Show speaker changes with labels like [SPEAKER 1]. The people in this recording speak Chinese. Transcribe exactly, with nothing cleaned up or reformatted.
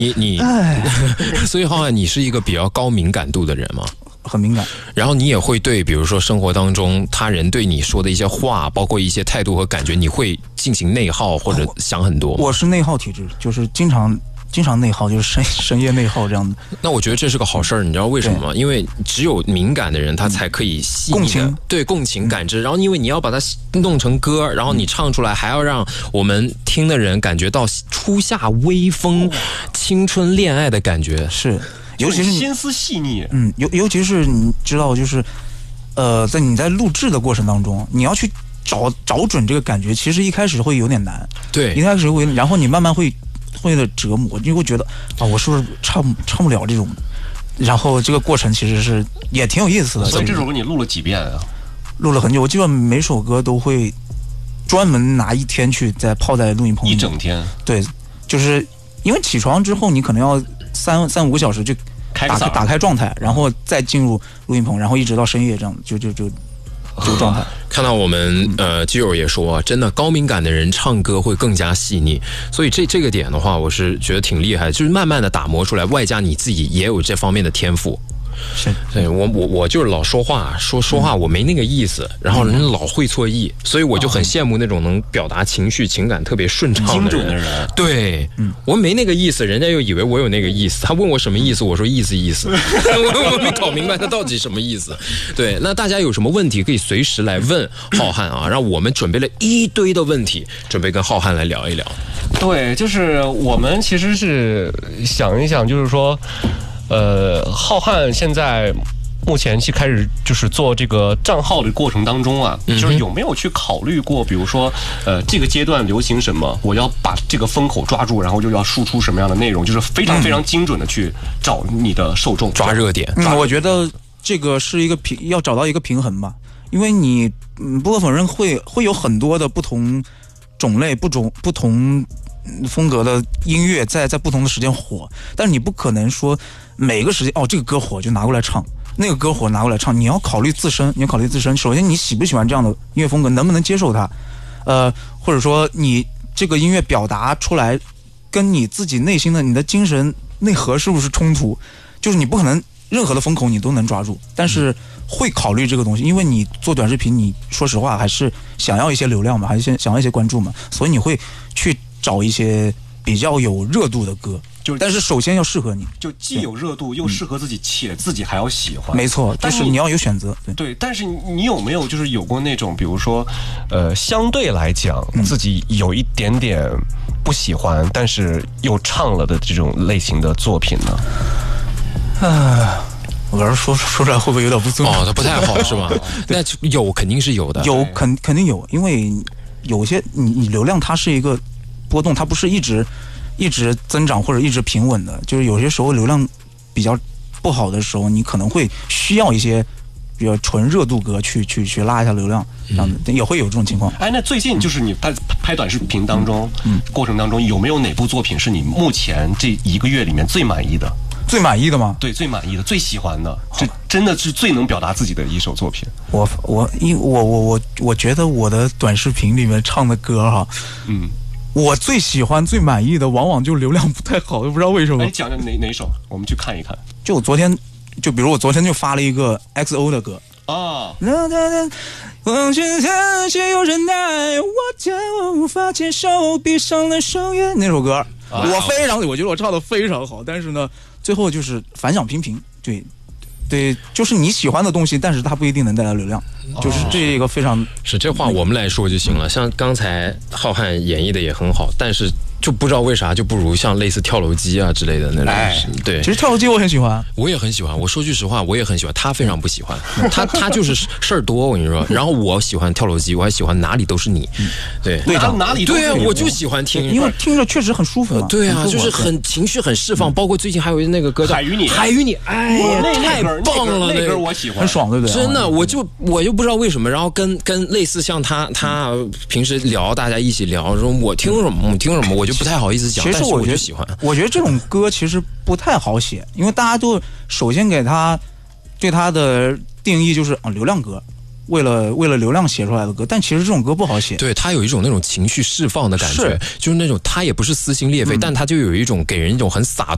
[SPEAKER 1] 你你，所以浩瀚，你是一个比较高敏感度的人吗？
[SPEAKER 2] 很敏感，
[SPEAKER 1] 然后你也会对，比如说生活当中他人对你说的一些话，包括一些态度和感觉，你会进行内耗或者想很多吗？
[SPEAKER 2] 我是内耗体质，就是经常经常内耗，就是深深夜内耗这样的。
[SPEAKER 1] 那我觉得这是个好事儿，你知道为什么吗？因为只有敏感的人，他才可以细腻的
[SPEAKER 2] 共情，
[SPEAKER 1] 对共情感知。然后，因为你要把它弄成歌，然后你唱出来，还要让我们听的人感觉到初夏微风、青春恋爱的感觉，
[SPEAKER 2] 是。尤其是
[SPEAKER 3] 心思细腻，
[SPEAKER 2] 嗯，尤尤其是你知道，就是，呃，在你在录制的过程当中，你要去找找准这个感觉，其实一开始会有点难，
[SPEAKER 1] 对，
[SPEAKER 2] 一开始会，然后你慢慢会会的折磨，你会觉得啊，我是不是唱唱不了这种，然后这个过程其实是也挺有意思的。
[SPEAKER 3] 所以这首歌你录了几遍啊？
[SPEAKER 2] 录了很久，我基本每首歌都会专门拿一天去在泡在录音棚里，
[SPEAKER 3] 一整天。
[SPEAKER 2] 对，就是因为起床之后，你可能要三三五个小时就。打开打开状态，然后再进入录音棚，然后一直到深夜这样，就就就这个状态。
[SPEAKER 1] 看到我们呃基友也说、啊，真的高敏感的人唱歌会更加细腻，所以这这个点的话，我是觉得挺厉害的，就是慢慢的打磨出来，外加你自己也有这方面的天赋。
[SPEAKER 2] 是，
[SPEAKER 1] 对我我我就是老说话说说话我没那个意思，然后人老会错意，所以我就很羡慕那种能表达情绪情感特别顺畅的人。
[SPEAKER 3] 精准的人。
[SPEAKER 1] 对，嗯，我没那个意思，人家又以为我有那个意思，他问我什么意思，我说意思意思，我我没搞明白他到底什么意思。对，那大家有什么问题可以随时来问浩瀚啊，让我们准备了一堆的问题，准备跟浩瀚来聊一聊。
[SPEAKER 3] 对，就是我们其实是想一想，就是说。呃，浩瀚现在目前去开始就是做这个账号的过程当中啊，嗯、就是有没有去考虑过，比如说，呃，这个阶段流行什么，我要把这个风口抓住，然后就要输出什么样的内容，就是非常非常精准的去找你的受众，
[SPEAKER 1] 抓热点。
[SPEAKER 2] 嗯，我觉得这个是一个平，要找到一个平衡吧，因为你嗯，不可否认会会有很多的不同种类、不种不同。风格的音乐在在不同的时间火，但是你不可能说每个时间哦这个歌火就拿过来唱，那个歌火拿过来唱，你要考虑自身，你要考虑自身。首先你喜不喜欢这样的音乐风格，能不能接受它，呃，或者说你这个音乐表达出来跟你自己内心的你的精神内核是不是冲突，就是你不可能任何的风口你都能抓住，但是会考虑这个东西，因为你做短视频，你说实话还是想要一些流量嘛，还是想要一些关注嘛，所以你会去找一些比较有热度的歌，
[SPEAKER 3] 就
[SPEAKER 2] 但是首先要适合你，
[SPEAKER 3] 就既有热度又适合自己，且自己还要喜欢。
[SPEAKER 2] 没错，但是你要有选择。对，
[SPEAKER 3] 对，但是你有没有就是有过那种，比如说，呃，相对来讲自己有一点点不喜欢，但是又唱了的这种类型的作品呢？啊。
[SPEAKER 2] 我刚才说说出来会不会有点不尊重？
[SPEAKER 1] 哦，它不太好是吗？那有肯定是有的，
[SPEAKER 2] 有肯肯定有，因为有些你你流量它是一个波动，它不是一直一直增长或者一直平稳的，就是有些时候流量比较不好的时候，你可能会需要一些比较纯热度歌去去去拉一下流量，这样子、嗯、也会有这种情况。
[SPEAKER 3] 哎，那最近就是你拍拍短视频当中，嗯，过程当中有没有哪部作品是你目前这一个月里面最满意的？
[SPEAKER 2] 最满意的吗？
[SPEAKER 3] 对，最满意的、最喜欢的，这真的是最能表达自己的一首作品。
[SPEAKER 2] 我我因我我我我觉得我的短视频里面唱的歌哈，嗯，我最喜欢、最满意的，往往就流量不太好，都不知道为什么。
[SPEAKER 3] 哎，讲讲哪哪首，我们去看一看。
[SPEAKER 2] 就我昨天，就比如我昨天就发了一个 X O 的歌
[SPEAKER 3] 啊。
[SPEAKER 2] 忘记他谁有忍耐，我叫我无法接受，闭上了双眼。那首歌、啊、我非常，我觉得我唱的非常好，但是呢。最后就是反响平平，对，对，就是你喜欢的东西，但是它不一定能带来流量，就是这个非常
[SPEAKER 1] 是这话我们来说就行了。像刚才浩瀚演绎的也很好，但是就不知道为啥就不如像类似跳楼机啊之类的那种。哎，对，
[SPEAKER 2] 其实跳楼机我很喜欢，
[SPEAKER 1] 我也很喜欢。我说句实话，我也很喜欢。他非常不喜欢，他他就是事儿多，我跟你说。然后我喜欢跳楼机，我还喜欢哪里都是你。对，
[SPEAKER 3] 队长哪里都是你。
[SPEAKER 1] 对啊，我就喜欢听，
[SPEAKER 2] 因为听着确实很舒服嘛。
[SPEAKER 1] 对啊，就是很情绪很释放。包括最近还有那个歌叫《
[SPEAKER 3] 海与你》，
[SPEAKER 1] 海与你，哎呀，太棒了，
[SPEAKER 3] 那歌我喜欢，
[SPEAKER 2] 很爽，对不对？
[SPEAKER 1] 真的，我就我就不知道为什么，然后跟跟类似像他他平时聊，大家一起聊，说我听什么，我听什么，我就不太好意思讲。
[SPEAKER 2] 其实我
[SPEAKER 1] 就喜欢，
[SPEAKER 2] 我觉得这种歌其实不太好写，因为大家都首先给他对他的定义就是啊流量歌，为了为了流量写出来的歌，但其实这种歌不好写。
[SPEAKER 1] 对，他有一种那种情绪释放的感觉，就是那种他也不是撕心裂肺，嗯、但他就有一种给人一种很洒